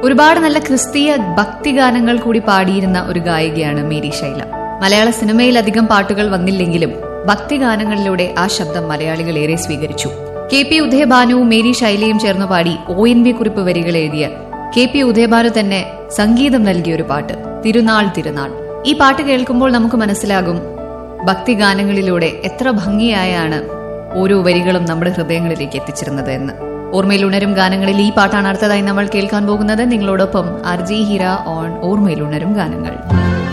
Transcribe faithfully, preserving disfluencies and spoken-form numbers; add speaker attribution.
Speaker 1: ഒരുപാട് നല്ല ക്രിസ്തീയ ഭക്തിഗാനങ്ങൾ കൂടി പാടിയിരുന്ന ഒരു ഗായികയാണ് മേരി ശൈല. മലയാള സിനിമയിൽ അധികം പാട്ടുകൾ വന്നില്ലെങ്കിലും ഭക്തിഗാനങ്ങളിലൂടെ ആ ശബ്ദം മലയാളികൾ ഏറെ സ്വീകരിച്ചു. കെ പി ഉദയഭാനുവും മേരി ശൈലയും ചേർന്ന് പാടി ഒ എൻ വി കുറിപ്പ് വരികൾ എഴുതിയ കെ പി ഉദയഭാനു തന്നെ സംഗീതം നൽകിയ ഒരു പാട്ട് തിരുനാൾ തിരുനാൾ. ഈ പാട്ട് കേൾക്കുമ്പോൾ നമുക്ക് മനസ്സിലാകും ഭക്തിഗാനങ്ങളിലൂടെ എത്ര ഭംഗിയായാണ് ഓരോ വരികളും നമ്മുടെ ഹൃദയങ്ങളിലേക്ക് എത്തിച്ചിരുന്നത് എന്ന്. ഓർമ്മയിൽ ഉണരും ഗാനങ്ങളിൽ ഈ പാട്ടാണ് അടുത്തതായി നമ്മൾ കേൾക്കാൻ പോകുന്നത്. നിങ്ങളോടൊപ്പം ആർ ജി ഹീര ഓൺ ഓർമ്മയിൽ ഉണരും ഗാനങ്ങൾ.